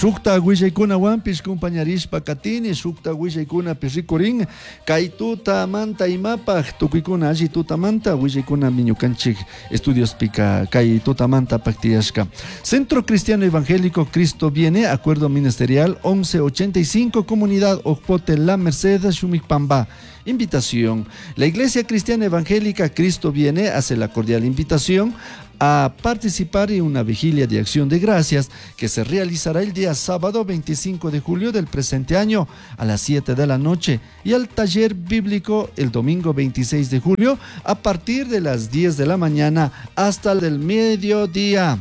Shukta Guijaykuna Wampish compañerispa Katini, Shukta Guijaykuna Pirrikurin, Kaituta Manta Imapaj, Tukikuna Aji Tutamanta, Guijaykuna Miñukanchik, Estudios Pica, Kaituta Manta Pactiashka. Centro Cristiano Evangélico Cristo Viene, Acuerdo Ministerial 1185, Comunidad Ojpote La Merced, Shumikpamba. Invitación. La Iglesia Cristiana Evangélica Cristo Viene hace la cordial invitación a participar en una vigilia de acción de gracias que se realizará el día sábado 25 de julio del presente año a las 7 de la noche y al taller bíblico el domingo 26 de julio a partir de las 10 de la mañana hasta el mediodía.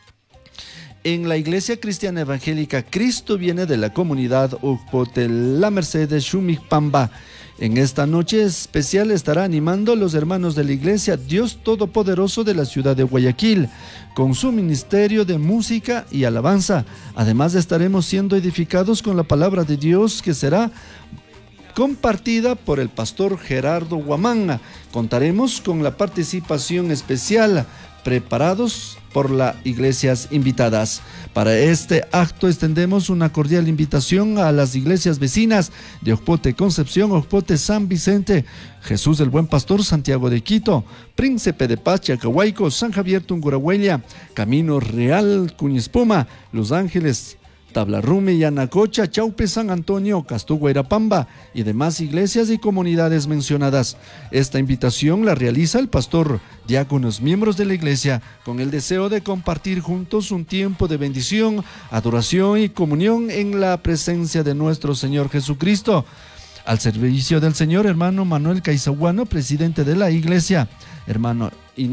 En la Iglesia Cristiana Evangélica Cristo Viene de la comunidad Ujpote La Merced de Shumikpamba. En esta noche especial estará animando a los hermanos de la Iglesia Dios Todopoderoso de la ciudad de Guayaquil, con su ministerio de música y alabanza. Además estaremos siendo edificados con la palabra de Dios que será compartida por el pastor Gerardo Guamán. Contaremos con la participación especial preparados por las iglesias invitadas. Para este acto extendemos una cordial invitación a las iglesias vecinas de Ojpote Concepción, Ojpote San Vicente, Jesús del Buen Pastor, Santiago de Quito, Príncipe de Paz, Chacahuayco, San Javier Tungurahua, Camino Real, Cuñispuma, Los Ángeles, Tablarrume, Yanacocha, Chaupe, San Antonio, Castugua, Irapamba y demás iglesias y comunidades mencionadas. Esta invitación la realiza el pastor, diáconos, miembros de la iglesia, con el deseo de compartir juntos un tiempo de bendición, adoración y comunión en la presencia de nuestro Señor Jesucristo. Al servicio del Señor, hermano Manuel Caizahuano, presidente de la iglesia. Hermana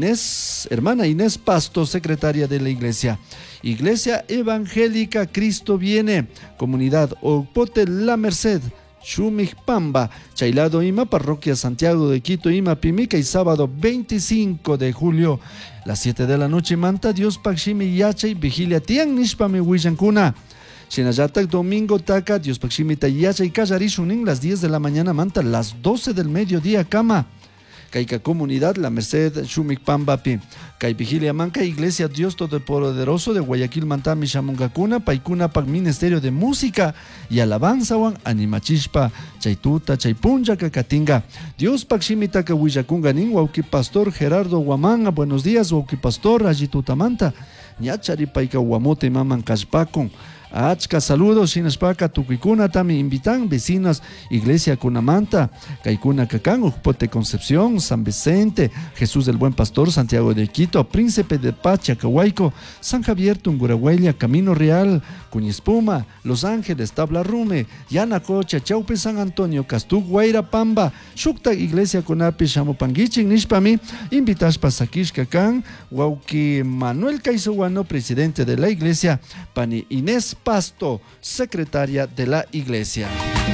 Inés Pasto, secretaria de la iglesia. Iglesia Evangélica Cristo Viene, Comunidad Ojpote La Merced, Shumikpamba, Chailado Ima, Parroquia Santiago de Quito, Ima Pimica, y sábado 25 de julio, las 7 de la noche, Manta Dios Pakshimi Yachay, Vigilia Tian Nishpame Huillancuna. Shinayatak domingo Taka, Dios Pakshimi Tayachay, Kajarishunin, las 10 de la mañana, Manta, las 12 del mediodía, Kama. Caica Comunidad La Merced, Shumikpamba, Cai Vigilia Manca, Iglesia Dios Todopoderoso de Guayaquil, Mantami, Shamungacuna, Paicuna, Pac Ministerio de Música y Alabanza, Wan, Animachishpa, Chaituta, Chaipunja, Cacatinga. Dios Paximita, Cahuillacunganin, Wauki Pastor Gerardo Guamán, buenos días, Wauki Pastor, Ajitutamanta, Ñachari, Paica Guamote, Maman Cashpacon. Achka saludos, Shinashpaka, Tuquicuna, Tami invitan, vecinas, Iglesia Cunamanta, Caicuna Cacán, Ujpote Concepción, San Vicente, Jesús del Buen Pastor, Santiago de Quito, Príncipe de Paz, Chacahuayco, San Javier Tungurahua, Camino Real, Cuñispuma, Los Ángeles, Tablarrume, Yanacocha, Chaupe, San Antonio, Castugua, Irapamba, Shukta, Iglesia Conapi, Shamopanguichin, Nishpami, Invitashpa Sakish Cacán, Wauki Manuel Caizahuano, presidente de la Iglesia, Pani Inés Pasto, secretaria de la iglesia.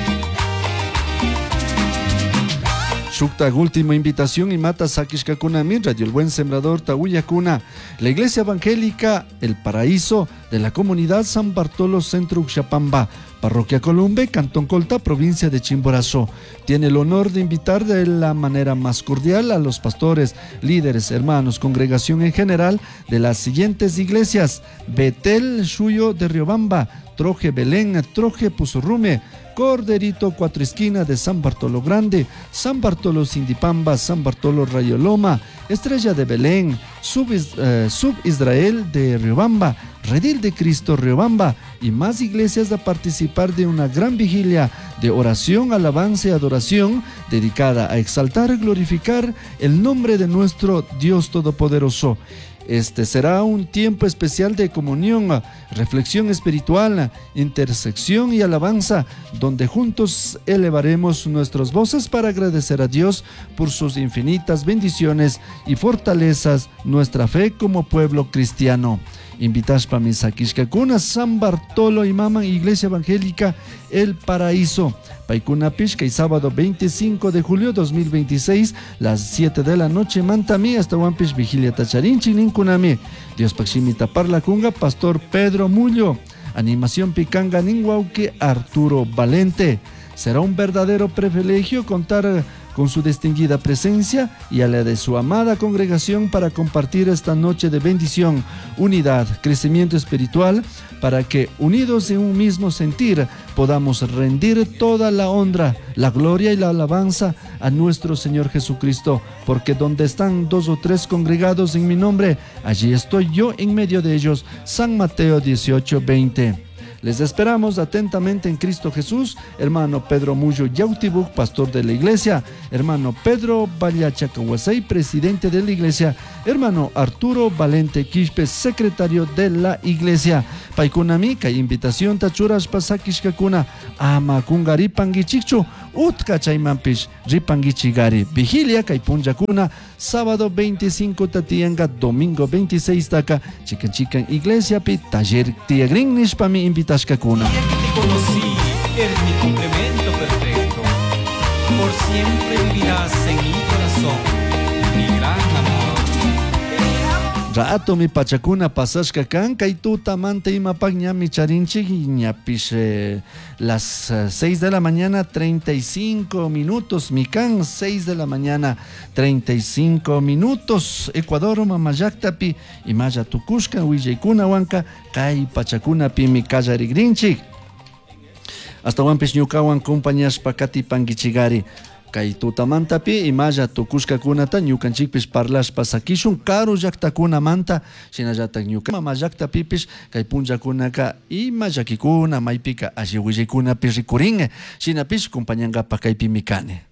Shukta, última invitación y mata Sakishkakunami, Radio El Buen Sembrador, Tahuillacuna, la iglesia evangélica El Paraíso de la comunidad San Bartolo, Centro Uxapamba, Parroquia Columbe, Cantón Colta, provincia de Chimborazo. Tiene el honor de invitar de la manera más cordial a los pastores, líderes, hermanos, congregación en general de las siguientes iglesias: Betel, Shuyo de Riobamba, Troje Belén, Troje Puzurrume, Corderito Cuatro Esquinas de San Bartolo Grande, San Bartolo Sindipamba, San Bartolo Rayoloma, Estrella de Belén, Sub Israel de Riobamba, Redil de Cristo Riobamba y más iglesias a participar de una gran vigilia de oración, alabanza y adoración dedicada a exaltar y glorificar el nombre de nuestro Dios Todopoderoso. Este será un tiempo especial de comunión, reflexión espiritual, intersección y alabanza, donde juntos elevaremos nuestras voces para agradecer a Dios por sus infinitas bendiciones y fortalezas nuestra fe como pueblo cristiano. Invitas para mi Sakishkakuna, San Bartolo y Maman, Iglesia Evangélica El Paraíso. Paikuna Pishka, y sábado 25 de julio 2026, las 7 de la noche, Mantami, hasta Wampish, Vigilia Tacharin, Chininkunami. Dios Pakshimita Parla Kunga, Pastor Pedro Mullo. Animación Picanga Ninguauque, Arturo Valente. Será un verdadero privilegio contar con su distinguida presencia y a la de su amada congregación para compartir esta noche de bendición, unidad, crecimiento espiritual, para que unidos en un mismo sentir podamos rendir toda la honra, la gloria y la alabanza a nuestro Señor Jesucristo, porque donde están 2 o 3 congregados en mi nombre, allí estoy yo en medio de ellos. San Mateo 18:20. Les esperamos atentamente en Cristo Jesús, hermano Pedro Muyo Yautibuk, pastor de la iglesia, hermano Pedro Vallachacahuasay, presidente de la iglesia, hermano Arturo Valente Quispe, secretario de la iglesia. Paikunami, kay invitación tachuras pasakishkakuna, ama kungari pangichichu, utka chaymampish, ripangichigari. Vigilia, kay punjakuna, sábado 25 tatianga, domingo 26 taka, chican iglesia pi, taller tiagrin nishpami invitación. El día que te conocí, eres mi complemento perfecto. Por siempre vivirás en mi corazón, mi gran amor. Rato mi pachacuna pasashka kan, kay tuta manta ima pagña mi charinchi, ñapish las 6 de la mañana 35 minutos, mi can 6 de la mañana 35 minutos, Ecuador mamayaktapi, imaya tukushka, huillaykuna wanka, kay pachacuna pi mi kallarigrinchik. Hasta wanpish ñukawan compañashpa kati pangichigari. Kay tutamantapi imaya tukushkakunata ñukanchikpish parlashpa sakishun karu llaqtakunamanta shinallatak ñuka mama llaqtapipish kay punllakunaka ima llakikuna maypika alli willikunapi rikurin shinapish compañankapa kaypi mikani.